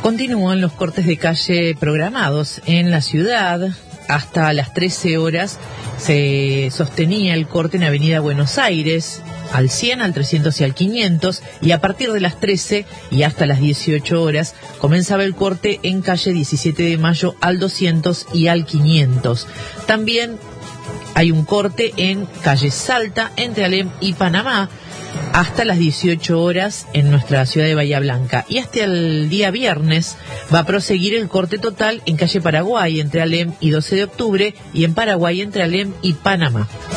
Continúan los cortes de calle programados en la ciudad. Hasta las 13 horas se sostenía el corte en Avenida Buenos Aires, al 100, al 300 y al 500, y a partir de las 13 y hasta las 18 horas comenzaba el corte en calle 17 de Mayo, al 200 y al 500. También hay un corte en calle Salta, entre Alem y Panamá, hasta las 18 horas en nuestra ciudad de Bahía Blanca. Y hasta el día viernes va a proseguir el corte total en calle Paraguay, entre Alem y 12 de octubre, y en Paraguay, entre Alem y Panamá.